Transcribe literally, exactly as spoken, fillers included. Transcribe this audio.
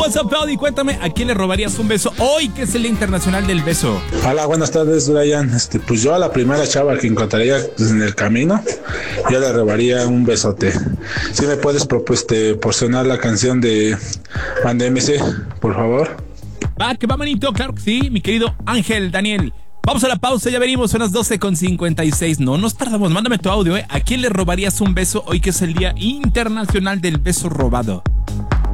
WhatsApp, Pauli, cuéntame, ¿a quién le robarías un beso hoy que es el Día Internacional del Beso? Hola, buenas tardes, Brian. Este, pues yo a la primera chava que encontraría en el camino, yo le robaría un besote. Si me puedes este, porcionar la canción de Banda M C, por favor. Va, que va, manito, claro que sí, mi querido Ángel Daniel. Vamos a la pausa, ya venimos, son las doce con cincuenta y seis. No nos tardamos, mándame tu audio, ¿eh? ¿A quién le robarías un beso hoy que es el Día Internacional del Beso Robado?